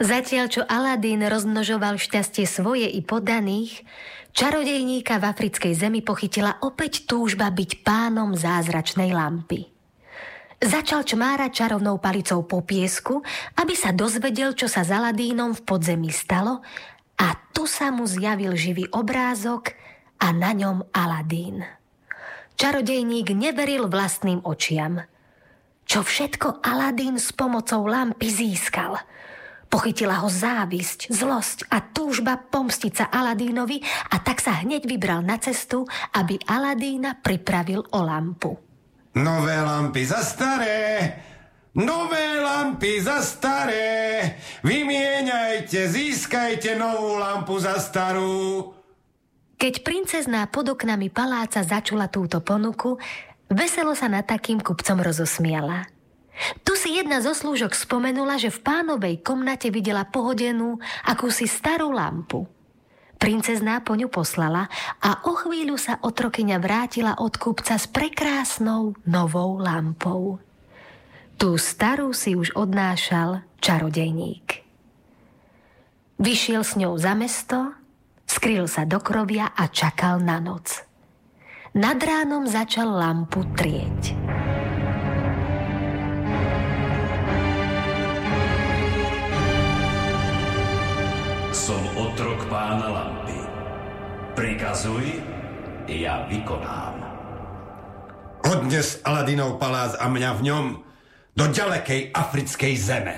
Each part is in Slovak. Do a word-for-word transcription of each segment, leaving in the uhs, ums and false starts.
Zatiaľ, čo Aladín rozmnožoval šťastie svoje i podaných, čarodejníka v africkej zemi pochytila opäť túžba byť pánom zázračnej lampy. Začal čmárať čarovnou palicou po piesku, aby sa dozvedel, čo sa s Aladínom v podzemí stalo, a tu sa mu zjavil živý obrázok a na ňom Aladín. Čarodejník neveril vlastným očiam. Čo všetko Aladín s pomocou lampy získal. Pochytila ho závisť, zlosť a túžba pomstiť sa Aladínovi, a tak sa hneď vybral na cestu, aby Aladína pripravil o lampu. Nové lampy za staré, nové lampy za staré, vymieňajte, získajte novú lampu za starú. Keď princezná pod oknami paláca začula túto ponuku, veselo sa nad takým kupcom rozosmiala. Tu si jedna zo slúžok spomenula, že v pánovej komnate videla pohodenú akúsi starú lampu. Princezná po ňu poslala a o chvíľu sa otrokyňa vrátila od kupca s prekrásnou novou lampou. Tú starú si už odnášal čarodejník. Vyšiel s ňou za mesto, skryl sa do krovia a čakal na noc. Nad ránom začal lampu trieť. Som otrok pána lampy. Prikazuj, ja vykonám. Odnes Aladínov palác a mňa v ňom do ďalekej africkej zeme.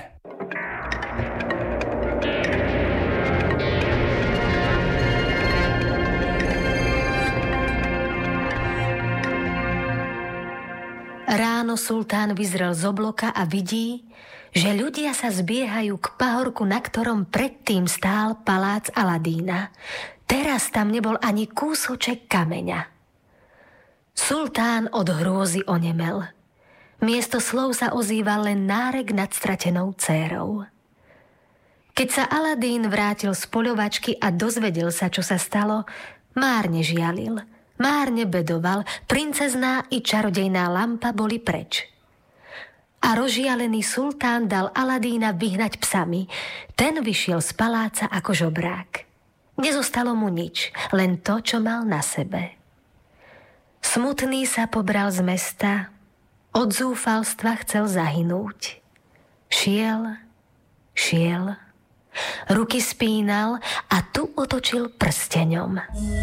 Ráno sultán vyzrel z obloka a vidí, že ľudia sa zbiehajú k pahorku, na ktorom predtým stál palác Aladína. Teraz tam nebol ani kúsoček kameňa. Sultán od hrôzy onemel. Miesto slov sa ozýval len nárek nad stratenou dcérou. Keď sa Aladín vrátil z poľovačky a dozvedel sa, čo sa stalo, márne žialil, márne bedoval, princezná i čarodejná lampa boli preč. A rozžialený sultán dal Aladína vyhnať psami. Ten vyšiel z paláca ako žobrák. Nezostalo mu nič, len to, čo mal na sebe. Smutný sa pobral z mesta, od zúfalstva chcel zahynúť. Šiel, šiel, ruky spínal a tu otočil prsteňom.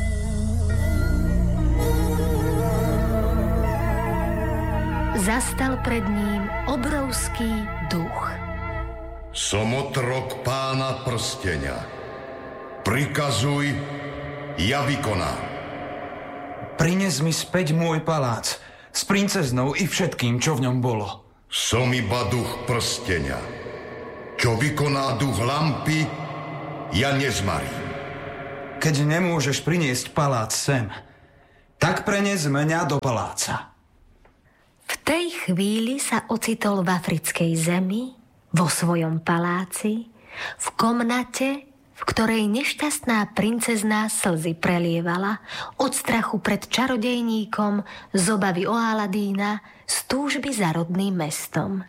Zastal pred ním obrovský duch. Som otrok pána prsteňa. Prikazuj, ja vykonám. Prines mi späť môj palác s princeznou i všetkým, čo v ňom bolo. Som iba duch prsteňa. Čo vykoná duch lampy, ja nezmarím. Keď nemôžeš priniesť palác sem, tak prenes mňa do paláca. V tej chvíli sa ocitol v africkej zemi, vo svojom paláci, v komnate, v ktorej nešťastná princezná slzy prelievala od strachu pred čarodejníkom, z obavy o Aladína, z túžby za rodným mestom.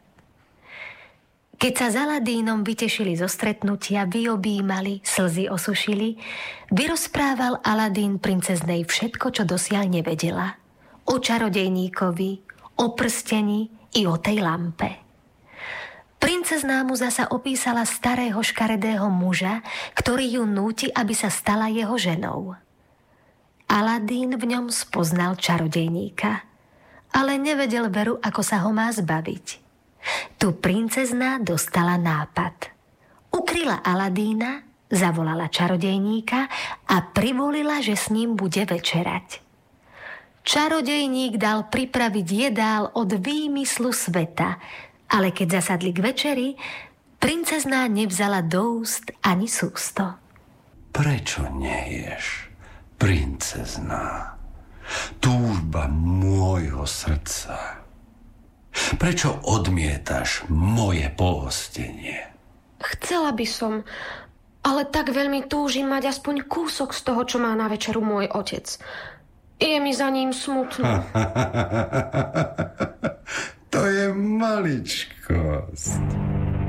Keď sa s Aladínom vytešili zo stretnutia, vyobímali, slzy osušili, vyrozprával Aladín princeznej všetko, čo dosiaľ nevedela. O čarodejníkovi, o prstení i o tej lampe. Princezná mu zasa opísala starého škaredého muža, ktorý ju núti, aby sa stala jeho ženou. Aladín v ňom spoznal čarodejníka, ale nevedel veru, ako sa ho má zbaviť. Tu princezná dostala nápad. Ukryla Aladína, zavolala čarodejníka a privolila, že s ním bude večerať. Čarodejník dal pripraviť jedál od výmyslu sveta, ale keď zasadli k večeri, princezná nevzala do úst ani sústo. Prečo neješ, princezná? Túžba môjho srdca. Prečo odmietaš moje pohostenie? Chcela by som, ale tak veľmi túžim mať aspoň kúsok z toho, čo má na večeru môj otec. Je mi za ním smutno. To je maličkosť.